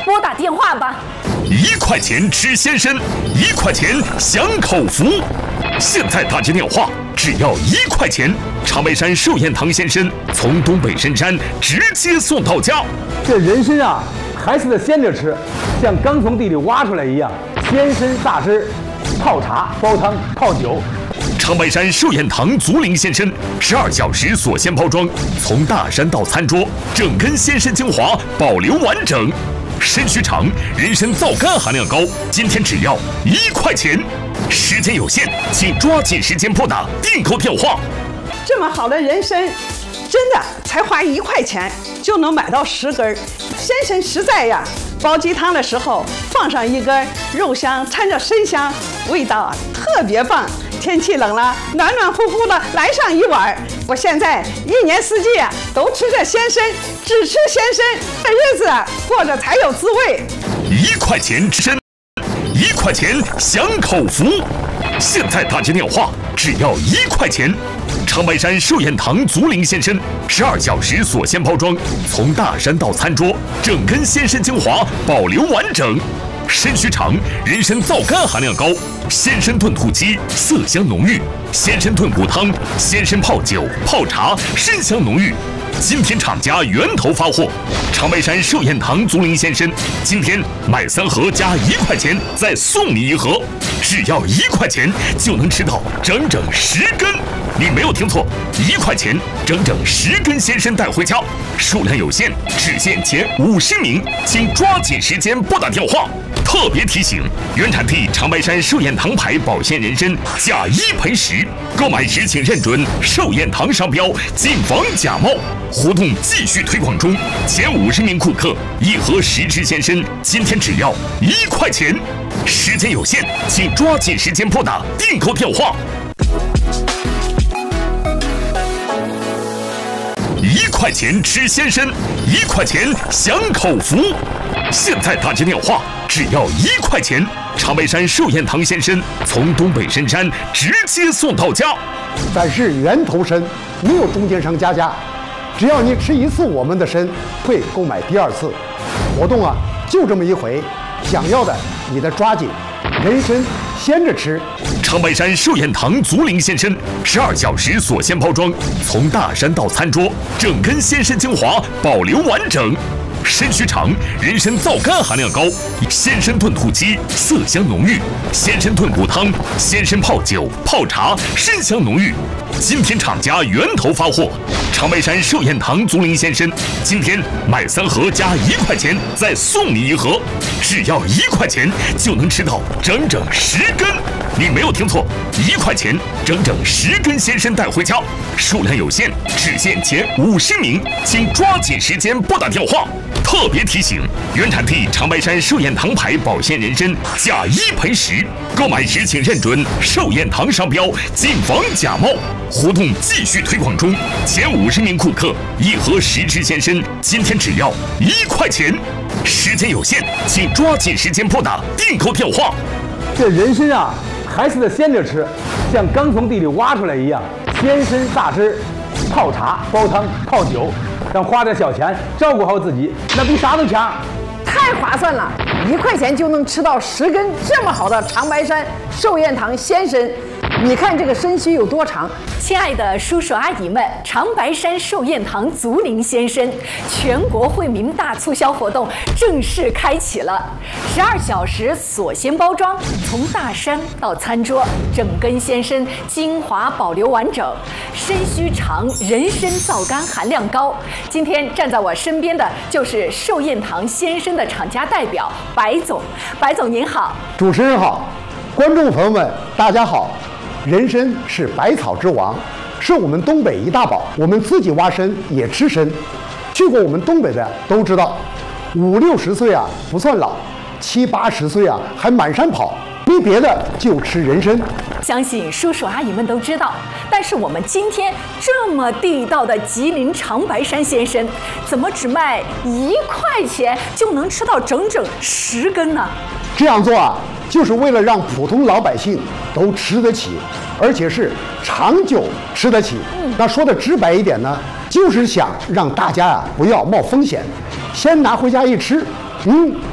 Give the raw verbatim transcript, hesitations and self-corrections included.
拨打电话吧。 一块钱吃鲜参，一块钱享口福。现在打接电话，只要一块钱，长白山寿宴堂鲜参从东北深山直接送到家。 这人参啊，还是得鲜着吃，像刚从地里挖出来一样。鲜参榨汁，泡茶、煲汤、泡酒。 长白山寿宴堂竹林鲜参，十二小时锁鲜包装，从大山到餐桌，整根鲜参精华保留完整。参须长，人参皂苷含量高，今天只要一块钱。时间有限，请抓紧时间拨打订购电话。 这么好的人参，真的才花一块钱就能买到十根。鲜参实在呀，煲鸡汤的时候放上一根，肉香掺着参香，味道啊特别棒。天气冷了，暖暖乎乎的来上一碗。我现在一年四季啊都吃着鲜参，只吃鲜参，这日子啊过着才有滋味。 一块钱吃参，一块钱享口福。现在打接电话，只要一块钱。长白山寿宴堂竹林鲜参，十二小时锁鲜包装，从大山到餐桌，整根鲜参精华保留完整。参须长，人参皂苷含量高，鲜参炖土鸡色香浓郁，鲜参炖骨汤，鲜参泡酒、泡茶，参香浓郁。今天厂家源头发货，长白山寿宴堂竹林鲜参，今天买三盒加一块钱，再送你一盒，只要一块钱就能吃到整整十根。你没有听错，一块钱整整十根鲜参带回家，数量有限，只限前五十名，请抓紧时间拨打电话。特别提醒：原产地长白山寿宴堂牌保鲜人参，假一赔十，购买时请认准寿宴堂商标，谨防假冒。活动继续推广中，前五十名顾客一盒十支鲜参，今天只要一块钱。时间有限，请抓紧时间拨打订购电话。一块钱吃鲜参，一块钱享口福。现在打接电话，只要一块钱，长白山寿宴堂鲜参从东北深山直接送到家。 咱是源头参，没有中间商加价。只要你吃一次我们的参，会购买第二次。活动啊，就这么一回，想要的你得抓紧。人参鲜着吃。 长白山寿宴堂竹林鲜参，十二小时锁鲜包装，从大山到餐桌，整根鲜参精华保留完整。参须长，人参皂苷含量高，鲜参炖土鸡色香浓郁，鲜参炖骨汤，鲜参泡酒、泡茶，参香浓郁。今天厂家源头发货，长白山寿宴堂竹林鲜参，今天买三盒加一块钱，再送你一盒，只要一块钱就能吃到整整十根。你没有听错，一块钱整整十根鲜参带回家，数量有限，只限前五十名，请抓紧时间拨打电话。特别提醒：原产地长白山寿宴堂牌保鲜人参，假一赔十，购买时请认准寿宴堂商标，谨防假冒。活动继续推广中，前五十名顾客一盒十支鲜参，今天只要一块钱。时间有限，请抓紧时间拨打订购电话。 这人参啊，还是得鲜着吃，像刚从地里挖出来一样。鲜参榨汁，泡茶、煲汤、泡酒，咱花点小钱照顾好自己，那比啥都强。 太划算了，一块钱就能吃到十根这么好的长白山寿宴堂鲜参。你看这个参须有多长？亲爱的叔叔阿姨们，长白山寿宴堂竹林鲜参全国惠民大促销活动正式开启了，十二小时锁鲜包装，从大山到餐桌，整根鲜参精华保留完整，参须长，人参皂苷含量高。今天站在我身边的就是寿宴堂鲜参的厂家代表白总，白总您好。 主持人好，观众朋友们大家好。人参是百草之王，是我们东北一大宝。我们自己挖参也吃参，去过我们东北的都知道，五六十岁啊不算老，七八十岁啊还满山跑，没别的就吃人参。 相信叔叔阿姨们都知道，但是我们今天这么地道的吉林长白山鲜参，怎么只卖一块钱就能吃到整整十根呢？ 这样做啊，就是为了让普通老百姓都吃得起，而且是长久吃得起。嗯、那说的直白一点呢，就是想让大家啊不要冒风险，先拿回家一吃，嗯。